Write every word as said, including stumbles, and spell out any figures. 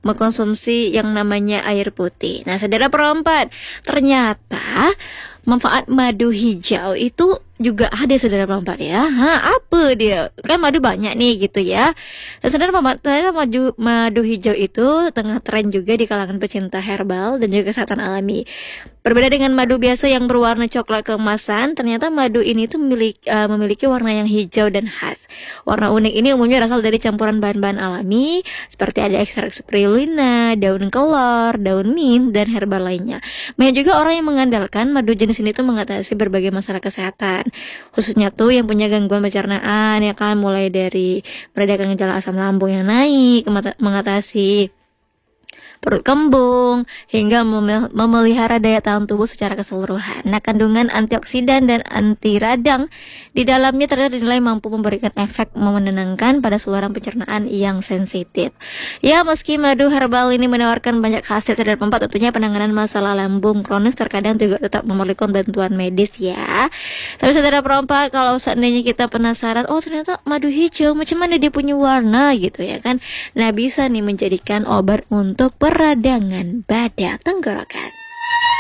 mengkonsumsi yang namanya air putih. Nah, saudara perempat, ternyata manfaat madu hijau itu juga ada, saudara perempat ya. Ha, apa dia? Kan madu banyak nih gitu ya. Dan saudara perempat, ternyata madu, madu hijau itu tengah tren juga di kalangan pecinta herbal dan juga kesehatan alami. Berbeda dengan madu biasa yang berwarna coklat keemasan, ternyata madu ini tuh memiliki, uh, memiliki warna yang hijau dan khas. Warna unik ini umumnya berasal dari campuran bahan-bahan alami seperti ada ekstrak spirulina, daun kelor, daun mint, dan herbal lainnya. Banyak juga orang yang mengandalkan madu jenis ini tuh mengatasi berbagai masalah kesehatan, khususnya tuh yang punya gangguan pencernaan, ya kan, mulai dari meredakan gejala asam lambung yang naik, mengatasi perut kembung, hingga memelihara daya tahan tubuh secara keseluruhan. Nah, kandungan antioksidan dan anti radang di dalamnya ternyata dinilai mampu memberikan efek menenangkan pada saluran pencernaan yang sensitif. Ya, meski madu herbal ini menawarkan banyak khasiat dan manfaat, tentunya penanganan masalah lambung kronis terkadang juga tetap memerlukan bantuan medis ya. Tapi saudara perempat, kalau seandainya kita penasaran, oh ternyata madu hijau macam mana dia punya warna gitu ya kan. Nah, bisa nih menjadikan obat untuk peradangan badak tenggorokan.